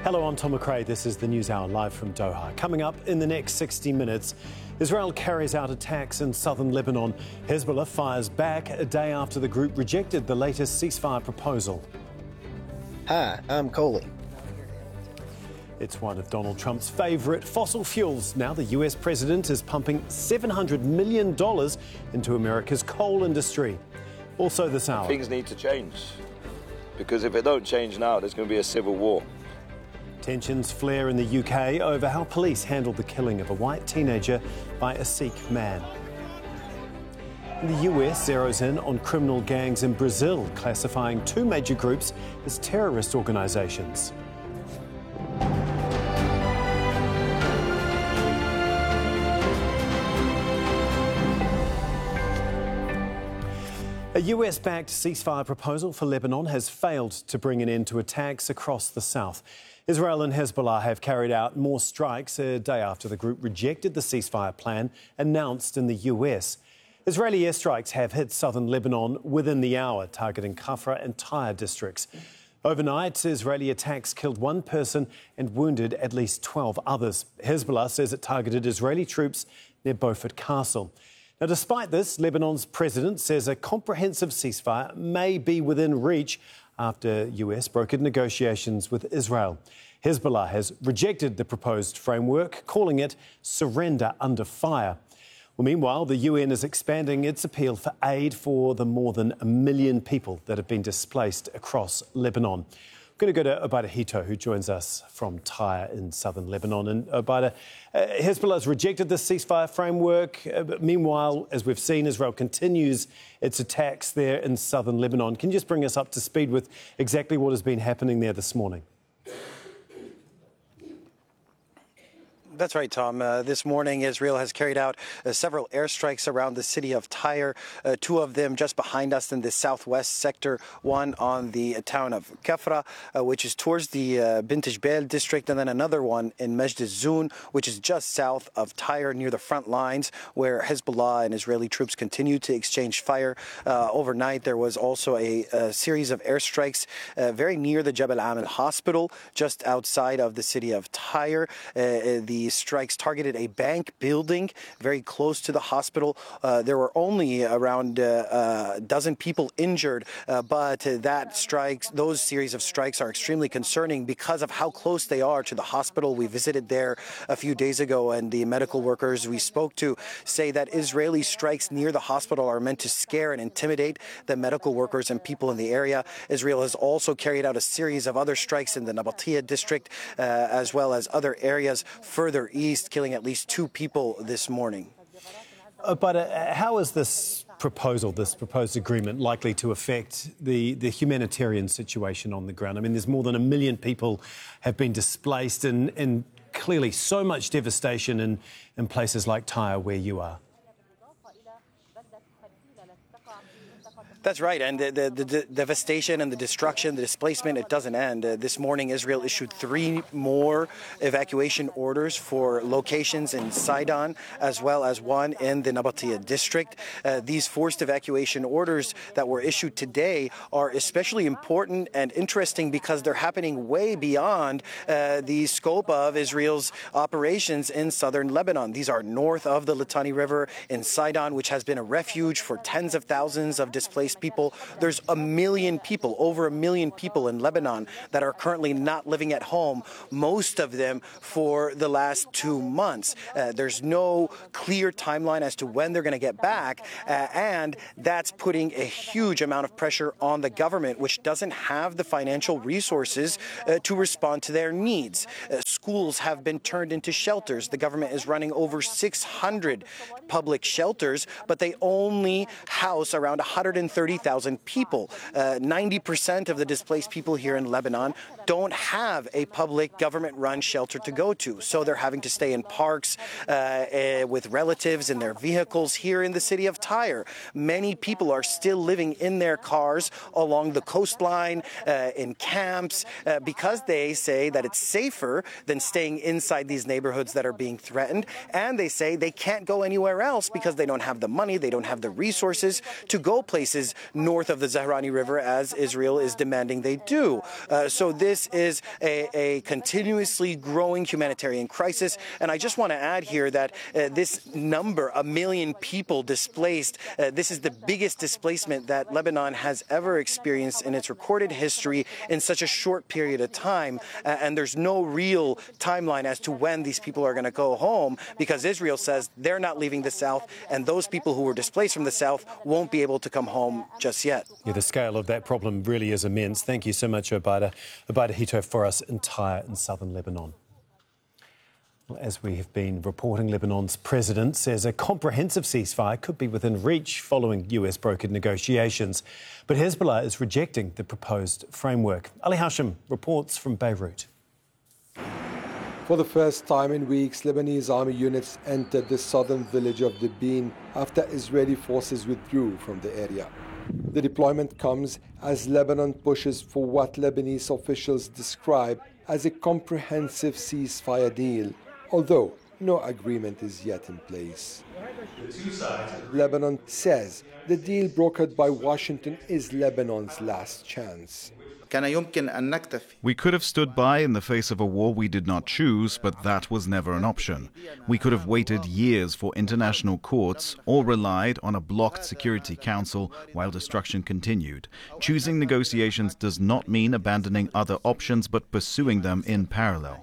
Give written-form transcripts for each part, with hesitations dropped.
Hello, I'm Tom McRae. This is the News Hour live from Doha. Coming up in the next 60 minutes, Israel carries out attacks in southern Lebanon. Hezbollah fires back a day after the group rejected the latest ceasefire proposal. Hi, I'm Coley. It's one of Donald Trump's favourite fossil fuels. Now the US president is pumping $700 million into America's coal industry. Also this hour. Things need to change, because if they don't change now, there's going to be a civil war. Tensions flare in the UK over how police handled the killing of a white teenager by a Sikh man. The US zeroes in on criminal gangs in Brazil, classifying two major groups as terrorist organisations. A US-backed ceasefire proposal for Lebanon has failed to bring an end to attacks across the south. Israel and Hezbollah have carried out more strikes a day after the group rejected the ceasefire plan announced in the US. Israeli airstrikes have hit southern Lebanon within the hour, targeting Kafra and Tyre districts. Overnight, Israeli attacks killed one person and wounded at least 12 others. Hezbollah says it targeted Israeli troops near Beaufort Castle. Now, despite this, Lebanon's president says a comprehensive ceasefire may be within reach after US brokered negotiations with Israel. Hezbollah has rejected the proposed framework, calling it surrender under fire. Well, meanwhile, the UN is expanding its appeal for aid for the more than 1 million people that have been displaced across Lebanon. We're going to go to Obaida Hito, who joins us from Tyre in southern Lebanon. And Obaida, Hezbollah has rejected this ceasefire framework. But meanwhile, as we've seen, Israel continues its attacks there in southern Lebanon. Can you just bring us up to speed with exactly what has been happening there this morning? That's right, Tom. This morning, Israel has carried out several airstrikes around the city of Tyre, two of them just behind us in the southwest sector, one on the town of Kafra, which is towards the Bint Jbeil district, and then another one in Majd al-Zoun, which is just south of Tyre near the front lines, where Hezbollah and Israeli troops continue to exchange fire. Overnight, there was also a series of airstrikes very near the Jebel Amel hospital, just outside of the city of Tyre. The strikes targeted a bank building very close to the hospital. There were only around a dozen people injured, but those series of strikes are extremely concerning because of how close they are to the hospital. We visited there a few days ago, and the medical workers we spoke to say that Israeli strikes near the hospital are meant to scare and intimidate the medical workers and people in the area. Israel has also carried out a series of other strikes in the Nabatia district, as well as other areas further east, killing at least 2 people this morning. But how is this proposed agreement likely to affect the humanitarian situation on the ground? I mean, there's more than 1 million people have been displaced and clearly so much devastation in places like Tyre where you are. That's right, and the devastation and the destruction, the displacement, it doesn't end. This morning, Israel issued 3 more evacuation orders for locations in Sidon, as well as one in the Nabatia district. These forced evacuation orders that were issued today are especially important and interesting because they're happening way beyond the scope of Israel's operations in southern Lebanon. These are north of the Litani River in Sidon, which has been a refuge for tens of thousands of displaced people. There's 1 million people, over 1 million people in Lebanon that are currently not living at home, most of them for the last 2 months. There's no clear timeline as to when they're going to get back, and that's putting a huge amount of pressure on the government, which doesn't have the financial resources to respond to their needs. Schools have been turned into shelters. The government is running over 600 public shelters, but they only house around 130,000 people. 90% of the displaced people here in Lebanon don't have a public government-run shelter to go to, so they're having to stay in parks with relatives in their vehicles here in the city of Tyre. Many people are still living in their cars along the coastline, in camps, because they say that it's safer than staying inside these neighborhoods that are being threatened, and they say they can't go anywhere else because they don't have the money, they don't have the resources to go places bases north of the Zahrani River, as Israel is demanding they do. So this is a continuously growing humanitarian crisis. And I just want to add here that this number, 1 million people displaced, this is the biggest displacement that Lebanon has ever experienced in its recorded history in such a short period of time. And there's no real timeline as to when these people are going to go home, because Israel says they're not leaving the south, and those people who were displaced from the south won't be able to come home just yet. Yeah, the scale of that problem really is immense. Thank you so much, Obaida Hito, for us entire in southern Lebanon. Well, as we have been reporting, Lebanon's president says a comprehensive ceasefire could be within reach following US-brokered negotiations. But Hezbollah is rejecting the proposed framework. Ali Hashim reports from Beirut. For the first time in weeks, Lebanese army units entered the southern village of Dibin after Israeli forces withdrew from the area. The deployment comes as Lebanon pushes for what Lebanese officials describe as a comprehensive ceasefire deal, although no agreement is yet in place. Lebanon says the deal brokered by Washington is Lebanon's last chance. We could have stood by in the face of a war we did not choose, but that was never an option. We could have waited years for international courts or relied on a blocked Security Council while destruction continued. Choosing negotiations does not mean abandoning other options, but pursuing them in parallel.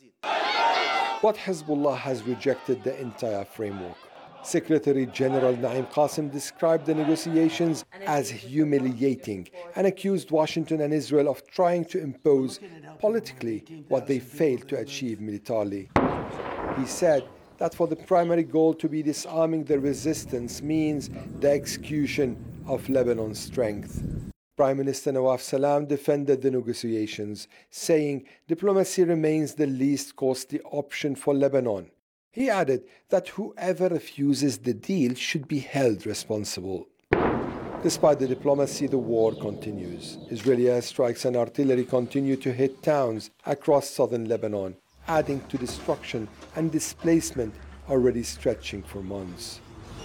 But Hezbollah has rejected the entire framework. Secretary General Naim Qassem described the negotiations as humiliating and accused Washington and Israel of trying to impose politically what they failed to achieve militarily. He said that for the primary goal to be disarming the resistance means the execution of Lebanon's strength. Prime Minister Nawaf Salam defended the negotiations, saying diplomacy remains the least costly option for Lebanon. He added that whoever refuses the deal should be held responsible. Despite the diplomacy, the war continues. Israeli airstrikes and artillery continue to hit towns across southern Lebanon, adding to destruction and displacement already stretching for months.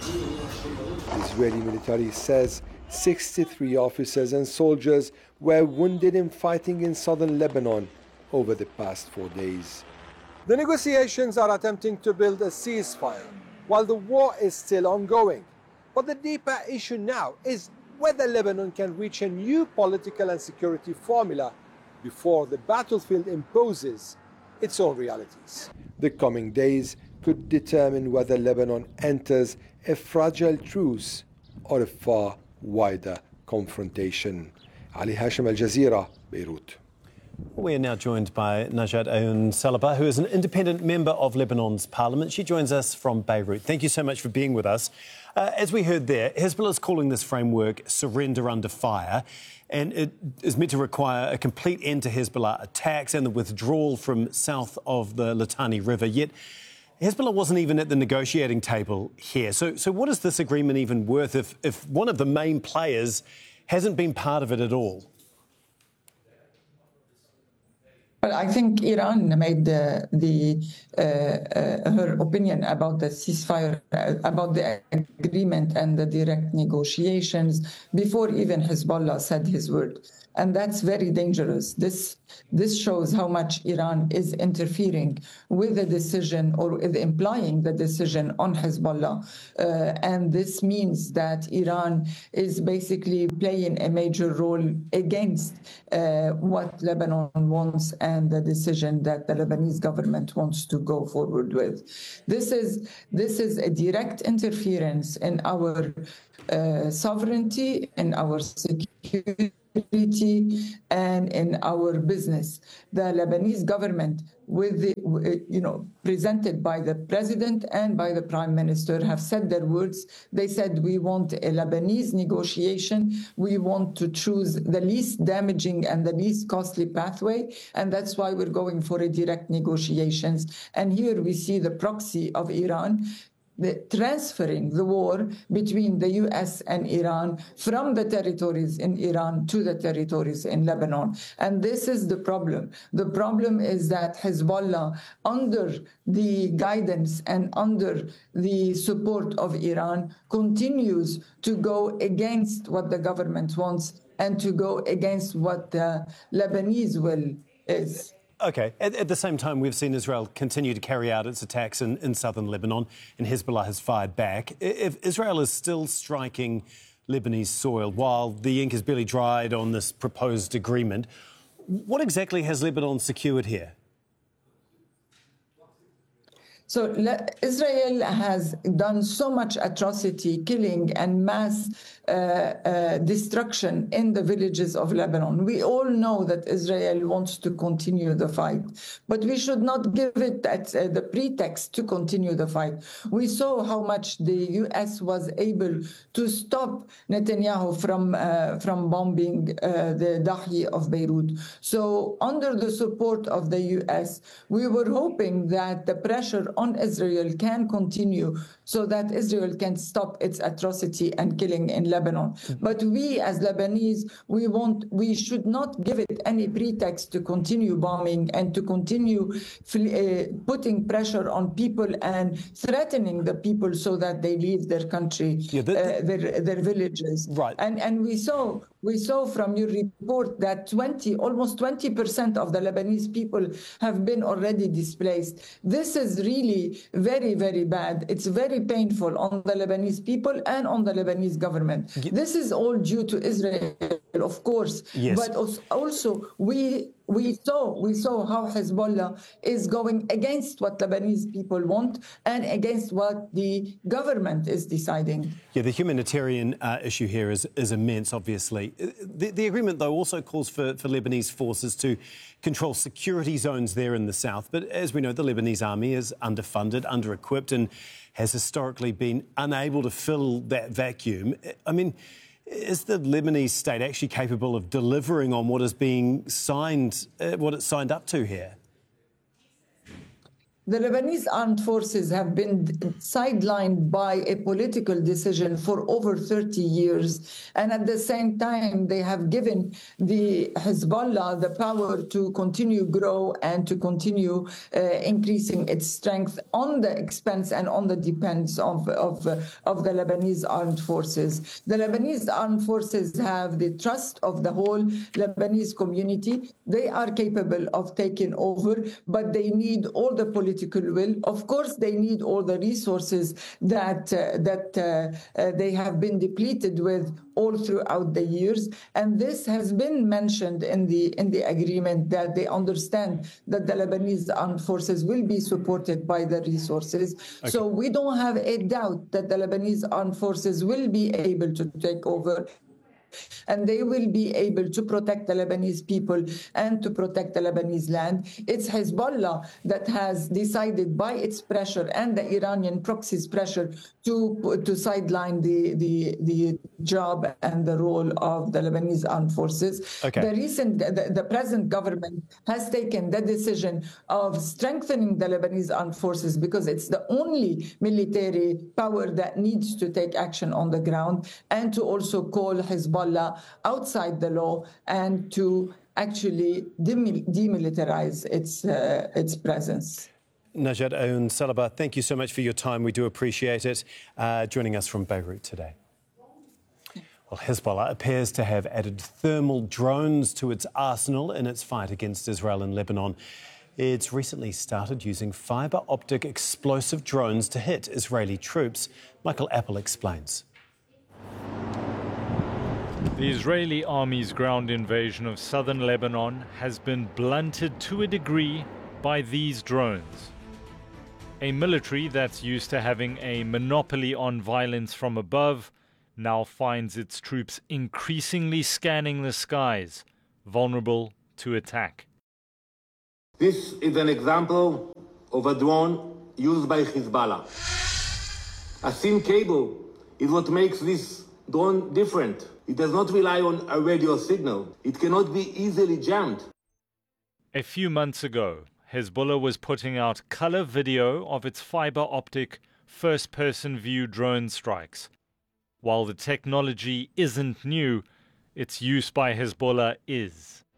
The Israeli military says 63 officers and soldiers were wounded in fighting in southern Lebanon over the past 4 days. The negotiations are attempting to build a ceasefire while the war is still ongoing. But the deeper issue now is whether Lebanon can reach a new political and security formula before the battlefield imposes its own realities. The coming days could determine whether Lebanon enters a fragile truce or a far wider confrontation. Ali Hashim, Al Jazeera, Beirut. We are now joined by Najat Aoun Salaba, who is an independent member of Lebanon's parliament. She joins us from Beirut. Thank you so much for being with us. As we heard there, Hezbollah is calling this framework surrender under fire, and it is meant to require a complete end to Hezbollah attacks and the withdrawal from south of the Litani River. Yet Hezbollah wasn't even at the negotiating table here. So what is this agreement even worth if one of the main players hasn't been part of it at all? Well, I think Iran made her opinion about the ceasefire, about the agreement and the direct negotiations before even Hezbollah said his word. And that's very dangerous. This shows how much Iran is interfering with the decision or implying the decision on Hezbollah. And this means that Iran is basically playing a major role against what Lebanon wants and the decision that the Lebanese government wants to go forward with. This is a direct interference in our sovereignty, in our security, and in our business. The Lebanese government, presented by the president and by the prime minister, have said their words. They said, we want a Lebanese negotiation. We want to choose the least damaging and the least costly pathway. And that's why we're going for a direct negotiations. And here we see the proxy of Iran transferring the war between the U.S. and Iran from the territories in Iran to the territories in Lebanon. And this is the problem. The problem is that Hezbollah, under the guidance and under the support of Iran, continues to go against what the government wants and to go against what the Lebanese will is. OK. At the same time, we've seen Israel continue to carry out its attacks in southern Lebanon, and Hezbollah has fired back. If Israel is still striking Lebanese soil while the ink is barely dried on this proposed agreement, what exactly has Lebanon secured here? So Israel has done so much atrocity, killing and mass destruction in the villages of Lebanon. We all know that Israel wants to continue the fight, but we should not give it the pretext to continue the fight. We saw how much the U.S. was able to stop Netanyahu from bombing the Dahi of Beirut. So under the support of the U.S., we were hoping that the pressure on Israel can continue so that Israel can stop its atrocity and killing in Lebanon. But we as Lebanese, we should not give it any pretext to continue bombing and to continue putting pressure on people and threatening the people so that they leave their country, their villages. Right. And we saw from your report that almost 20% of the Lebanese people have been already displaced. This is really very, very bad. It's very painful on the Lebanese people and on the Lebanese government. This is all due to Israel, of course. Yes. But also we saw how Hezbollah is going against what Lebanese people want and against what the government is deciding. Yeah, the humanitarian issue here is immense, obviously. The agreement, though, also calls for Lebanese forces to control security zones there in the south. But as we know, the Lebanese army is underfunded, under-equipped, and has historically been unable to fill that vacuum. I mean, is the Lebanese state actually capable of delivering on what is being signed, what it's signed up to here? The Lebanese armed forces have been sidelined by a political decision for over 30 years. And at the same time, they have given the Hezbollah the power to continue grow and to continue increasing its strength on the expense and on the depends of the Lebanese armed forces. The Lebanese armed forces have the trust of the whole Lebanese community. They are capable of taking over, but they need all the political will. Of course, they need all the resources that they have been depleted with all throughout the years. And this has been mentioned in the agreement, that they understand that the Lebanese armed forces will be supported by the resources. Okay. So we don't have a doubt that the Lebanese armed forces will be able to take over, and they will be able to protect the Lebanese people and to protect the Lebanese land. It's Hezbollah that has decided by its pressure and the Iranian proxy's pressure to sideline the job and the role of the Lebanese armed forces. Okay. The present government has taken the decision of strengthening the Lebanese armed forces because it's the only military power that needs to take action on the ground, and to also call Hezbollah outside the law and to actually demilitarize its presence. Najat Aoun Salaba, thank you so much for your time. We do appreciate it. Joining us from Beirut today. Well, Hezbollah appears to have added thermal drones to its arsenal in its fight against Israel and Lebanon. It's recently started using fibre optic explosive drones to hit Israeli troops. Michael Apple explains. The Israeli army's ground invasion of southern Lebanon has been blunted to a degree by these drones. A military that's used to having a monopoly on violence from above now finds its troops increasingly scanning the skies, vulnerable to attack. This is an example of a drone used by Hezbollah. A thin cable is what makes this drone different. It does not rely on a radio signal. It cannot be easily jammed. A few months ago, Hezbollah was putting out color video of its fiber optic first-person view drone strikes. While the technology isn't new, its use by Hezbollah is.